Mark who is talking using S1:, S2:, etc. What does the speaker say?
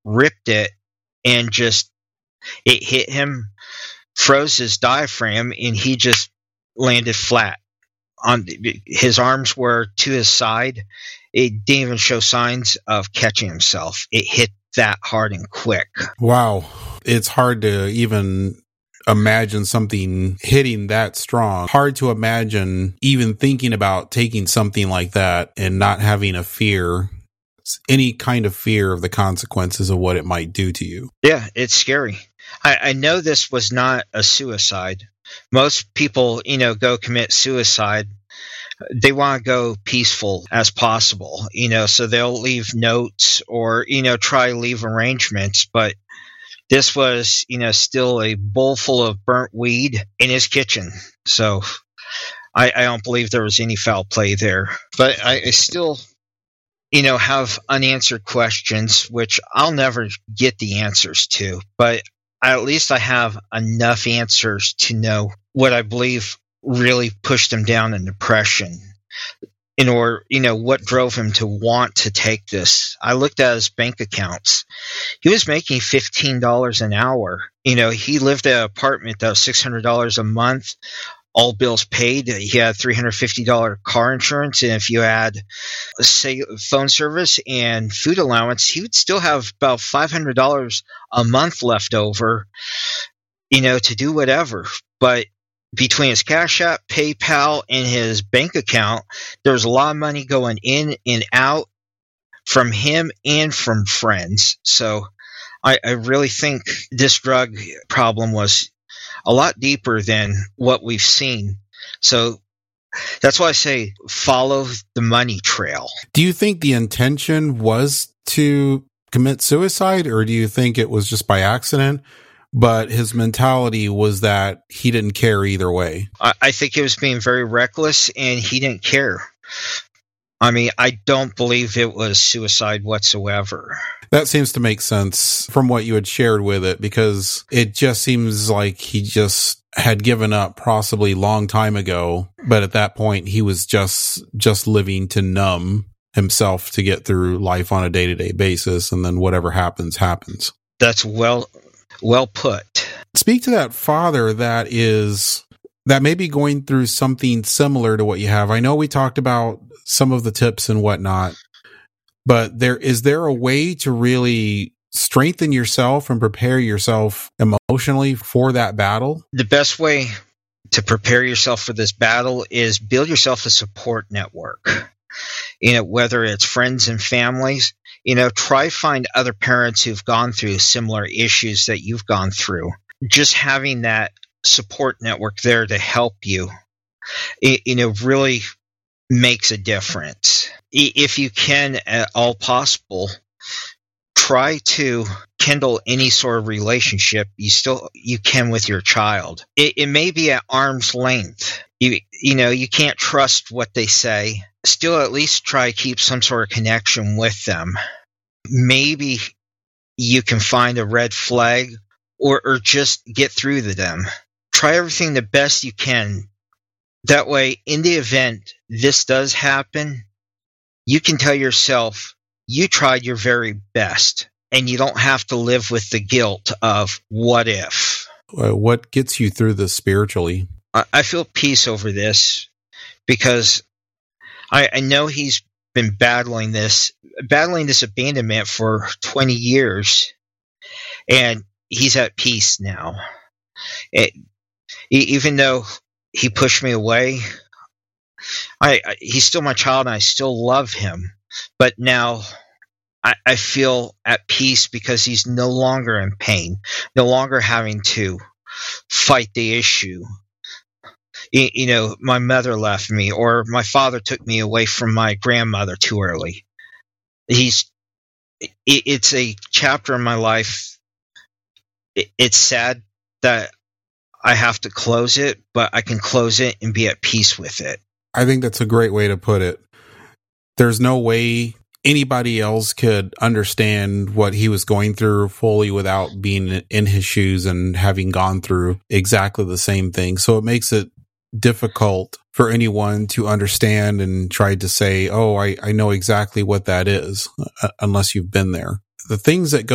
S1: ripped it, and just it hit him, froze his diaphragm, and he just landed flat. His arms were to his side. It didn't even show signs of catching himself. It hit that hard and quick.
S2: Wow. It's hard to even imagine something hitting that strong. Hard to imagine even thinking about taking something like that and not having a fear, any kind of fear of the consequences of what it might do to you.
S1: Yeah, it's scary. I know this was not a suicide. Most people, go commit suicide. They want to go peaceful as possible, so they'll leave notes or, try leave arrangements. But this was, still a bowl full of burnt weed in his kitchen. So I don't believe there was any foul play there. But I still, have unanswered questions, which I'll never get the answers to. But at least I have enough answers to know what I believe really pushed him down in depression. Or, what drove him to want to take this. I looked at his bank accounts. He was making $15 an hour. He lived at an apartment that was $600 a month, all bills paid. He had $350 car insurance. And if you add, say, phone service and food allowance, he would still have about $500 a month left over, to do whatever. But between his Cash App, PayPal, and his bank account, there was a lot of money going in and out from him and from friends. So I really think this drug problem was a lot deeper than what we've seen. So that's why I say follow the money trail.
S2: Do you think the intention was to commit suicide, or do you think it was just by accident? But his mentality was that he didn't care either way.
S1: I think he was being very reckless, and he didn't care. I mean, I don't believe it was suicide whatsoever.
S2: That seems to make sense from what you had shared with it, because it just seems like he just had given up possibly a long time ago. But at that point, he was just living to numb himself to get through life on a day-to-day basis. And then whatever happens, happens.
S1: That's well put.
S2: Speak to that father that may be going through something similar to what you have. I know we talked about some of the tips and whatnot, but is there a way to really strengthen yourself and prepare yourself emotionally for that battle?
S1: The best way to prepare yourself for this battle is build yourself a support network. Whether it's friends and families, try find other parents who've gone through similar issues that you've gone through. Just having that support network there to help you, really makes a difference. If you can, at all possible, try to kindle any sort of relationship you can with your child. It may be at arm's length. You can't trust what they say. Still, at least try to keep some sort of connection with them. Maybe you can find a red flag or just get through to them. Try everything the best you can. That way, in the event this does happen, you can tell yourself you tried your very best, and you don't have to live with the guilt of what if.
S2: What gets you through this spiritually?
S1: I feel peace over this because I know he's been battling this abandonment for 20 years, and he's at peace now. Even though he pushed me away, he's still my child, and I still love him. But now I feel at peace because he's no longer in pain, no longer having to fight the issue. My mother left me, or my father took me away from my grandmother too early. It's a chapter in my life. It's sad that I have to close it, but I can close it and be at peace with it.
S2: I think that's a great way to put it. There's no way anybody else could understand what he was going through fully without being in his shoes and having gone through exactly the same thing. So it makes it difficult for anyone to understand and try to say, oh, I know exactly what that is, unless you've been there. The things that go